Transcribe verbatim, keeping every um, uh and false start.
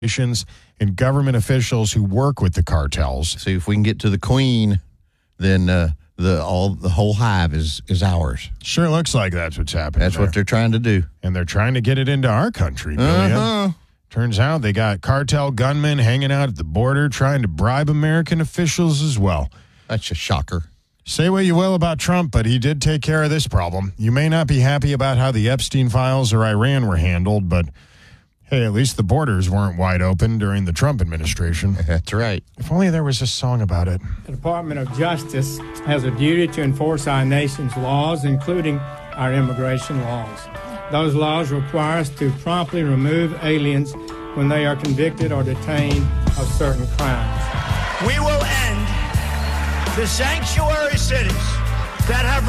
and government officials who work with the cartels. See, if we can get to the queen, then uh, the all the whole hive is, is ours. Sure looks like that's what's happening. That's there. what they're trying to do. And they're trying to get it into our country, Julia. Uh-huh. Turns out they got cartel gunmen hanging out at the border trying to bribe American officials as well. That's a shocker. Say what you will about Trump, but he did take care of this problem. You may not be happy about how the Epstein files or Iran were handled, but hey, at least the borders weren't wide open during the Trump administration. That's right. If only there was a song about it. The Department of Justice has a duty to enforce our nation's laws, including our immigration laws. Those laws require us to promptly remove aliens when they are convicted or detained of certain crimes. We will end the sanctuary cities that have